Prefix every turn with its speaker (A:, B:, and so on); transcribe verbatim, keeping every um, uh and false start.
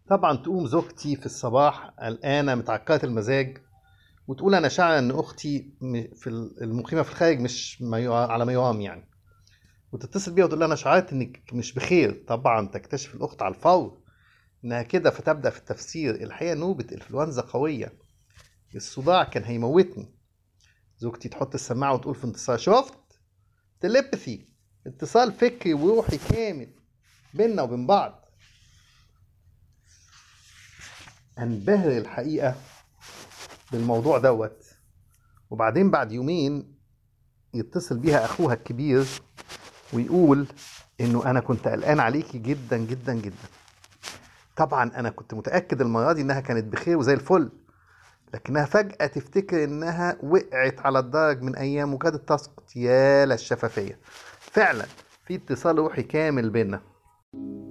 A: طبعا تقوم زوجتي في الصباح قلقانة متعكرة المزاج، وتقول أنا شاعرة إن أختي م- في ال- المقيمة في الخارج مش ما يرا- على ما يرام يعني. وتتصل بيها وتقول لها أنا شعرت إنك مش بخير. طبعا تكتشف الأخت على الفور إنها كده، فتبدأ في التفسير: الحقيقة نوبة إنفلونزا قوية، الصداع كان هيموتني. زوجتي تحط السماعة وتقول في انتصار: شفت؟ تليبثي، اتصال فكري وروحي كامل بيننا وبين بعض. انبهر الحقيقة بالموضوع دوت. وبعدين بعد يومين يتصل بيها اخوها الكبير ويقول انه انا كنت قلقان عليكي جدا جدا جدا. طبعا انا كنت متأكد المرة دي انها كانت بخير وزي الفل، لكنها فجأة تفتكر انها وقعت على الدرج من ايام وكادت تسقط. يا للشفافية، فعلا في اتصال روحي كامل بينا.